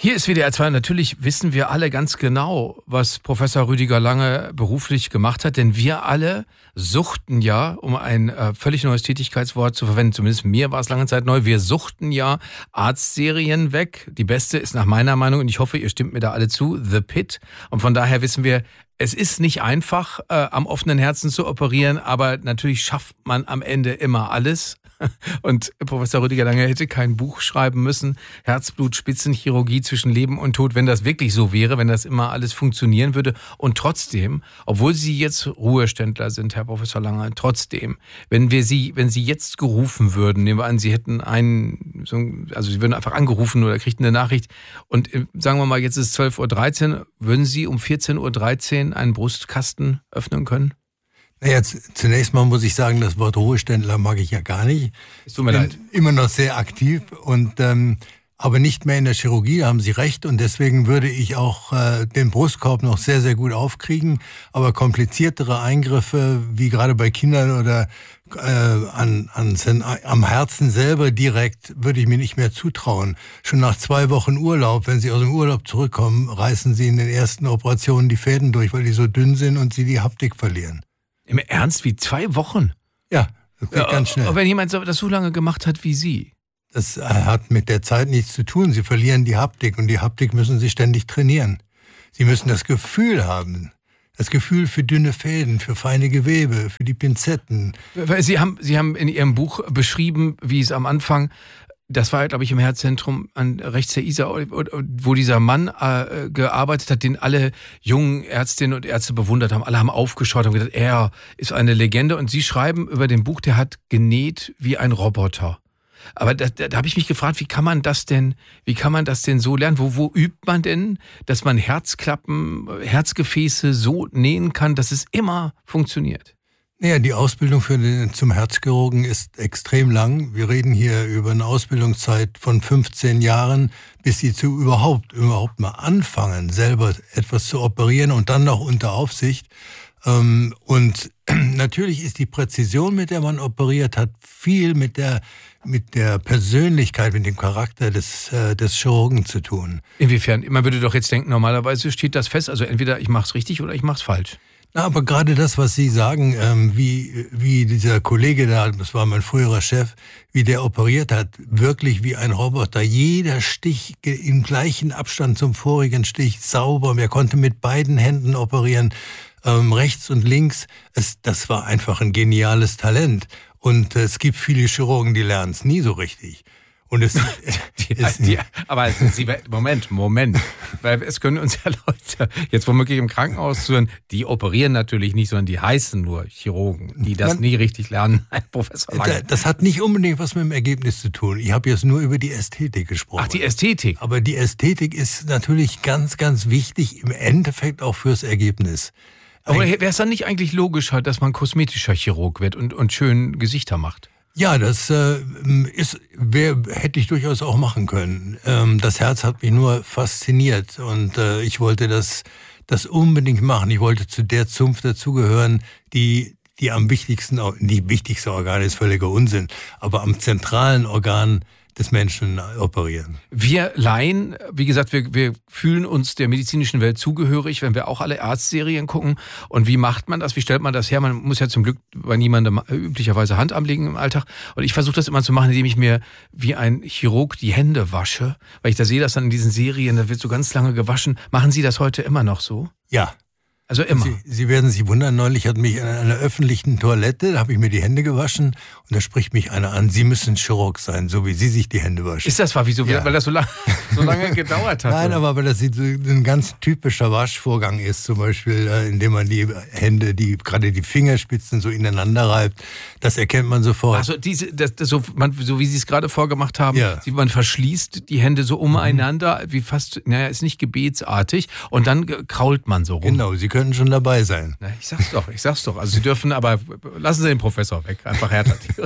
Hier ist WDR 2. Natürlich wissen wir alle ganz genau, was Professor Rüdiger Lange beruflich gemacht hat, denn wir alle suchten ja, um ein völlig neues Tätigkeitswort zu verwenden, zumindest mir war es lange Zeit neu, wir suchten ja Arztserien weg. Die beste ist nach meiner Meinung, und ich hoffe, ihr stimmt mir da alle zu, The Pit. Und von daher wissen wir, es ist nicht einfach, am offenen Herzen zu operieren, aber natürlich schafft man am Ende immer alles. Und Professor Rüdiger Lange hätte kein Buch schreiben müssen, Herzblut-Spitzenchirurgie zwischen Leben und Tod, wenn das wirklich so wäre, wenn das immer alles funktionieren würde. Und trotzdem, obwohl Sie jetzt Ruheständler sind, Herr Professor Lange, trotzdem, wenn Sie jetzt gerufen würden, nehmen wir an, Sie hätten Sie würden einfach angerufen oder kriegten eine Nachricht und sagen wir mal, jetzt ist 12:13 Uhr, würden Sie um 14:13 Uhr einen Brustkasten öffnen können? Naja, zunächst mal muss ich sagen, das Wort Ruheständler mag ich ja gar nicht. Es tut mir leid. Immer noch sehr aktiv und aber nicht mehr in der Chirurgie, da haben Sie recht. Und deswegen würde ich auch den Brustkorb noch sehr, sehr gut aufkriegen. Aber kompliziertere Eingriffe, wie gerade bei Kindern oder am Herzen selber direkt, würde ich mir nicht mehr zutrauen. Schon nach 2 Wochen Urlaub, wenn Sie aus dem Urlaub zurückkommen, reißen Sie in den ersten Operationen die Fäden durch, weil die so dünn sind und Sie die Haptik verlieren. Im Ernst, wie 2 Wochen? Ja, das geht ganz schnell. Aber wenn jemand das so lange gemacht hat wie Sie? Das hat mit der Zeit nichts zu tun. Sie verlieren die Haptik und die Haptik müssen Sie ständig trainieren. Sie müssen das Gefühl haben. Das Gefühl für dünne Fäden, für feine Gewebe, für die Pinzetten. Sie haben in Ihrem Buch beschrieben, wie es am Anfang, das war, glaube ich, im Herzzentrum rechts der Isar, wo dieser Mann gearbeitet hat, den alle jungen Ärztinnen und Ärzte bewundert haben. Alle haben aufgeschaut und gedacht, er ist eine Legende. Und Sie schreiben über den Buch, der hat genäht wie ein Roboter. Aber da habe ich mich gefragt, wie kann man das denn so lernen? Wo übt man denn, dass man Herzklappen, Herzgefäße so nähen kann, dass es immer funktioniert? Naja, die Ausbildung zum Herzchirurgen ist extrem lang. Wir reden hier über eine Ausbildungszeit von 15 Jahren, bis sie überhaupt mal anfangen, selber etwas zu operieren und dann noch unter Aufsicht. Und natürlich ist die Präzision, mit der man operiert, hat viel mit der Persönlichkeit, mit dem Charakter des Chirurgen zu tun. Inwiefern? Man würde doch jetzt denken, normalerweise steht das fest, also entweder ich mache es richtig oder ich mache es falsch. Na, aber gerade das, was Sie sagen, wie dieser Kollege da, das war mein früherer Chef, wie der operiert hat, wirklich wie ein Roboter. Jeder Stich im gleichen Abstand zum vorigen Stich, sauber. Er konnte mit beiden Händen operieren, rechts und links. Das war einfach ein geniales Talent. Und es gibt viele Chirurgen, die lernen es nie so richtig. Und Moment. Weil es können uns ja Leute jetzt womöglich im Krankenhaus zuhören, die operieren natürlich nicht, sondern die heißen nur Chirurgen, die das nie richtig lernen, Herr Professor Lange. Das hat nicht unbedingt was mit dem Ergebnis zu tun. Ich habe jetzt nur über die Ästhetik gesprochen. Ach, die Ästhetik. Aber die Ästhetik ist natürlich ganz, ganz wichtig, im Endeffekt auch fürs Ergebnis. Aber wäre es dann nicht eigentlich logischer, dass man kosmetischer Chirurg wird und schön Gesichter macht? Ja, das hätte ich durchaus auch machen können. Das Herz hat mich nur fasziniert und ich wollte das unbedingt machen. Ich wollte zu der Zunft dazugehören, die am wichtigsten, die wichtigste Organ ist völliger Unsinn, aber am zentralen Organ des Menschen operieren. Wir Laien, wie gesagt, wir fühlen uns der medizinischen Welt zugehörig, wenn wir auch alle Arztserien gucken. Und wie macht man das? Wie stellt man das her? Man muss ja zum Glück bei niemandem üblicherweise Hand anlegen im Alltag. Und ich versuche das immer zu machen, indem ich mir wie ein Chirurg die Hände wasche. Weil ich da sehe, dass dann in diesen Serien, da wird so ganz lange gewaschen. Machen Sie das heute immer noch so? Ja. Also immer. Sie werden sich wundern, neulich hat mich in einer öffentlichen Toilette, da habe ich mir die Hände gewaschen und da spricht mich einer an, Sie müssen Chirurg sein, so wie Sie sich die Hände waschen. Ist das wahr? Wieso? Ja. Weil das so lange gedauert hat? Nein, aber weil das so ein ganz typischer Waschvorgang ist, zum Beispiel, indem man die Hände, gerade die Fingerspitzen so ineinander reibt, das erkennt man sofort. Also so wie Sie es gerade vorgemacht haben, ja. Man verschließt die Hände so umeinander, wie fast, ist nicht gebetsartig und dann krault man so rum. Genau, Sie können schon dabei sein. Na, ich sag's doch. Also Sie dürfen, aber lassen Sie den Professor weg, einfach härter.